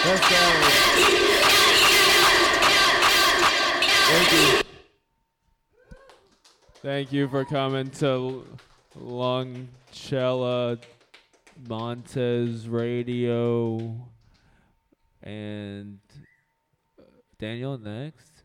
Let's go. Thank you. Thank you for coming to Longcella Montez Radio. And Daniel next.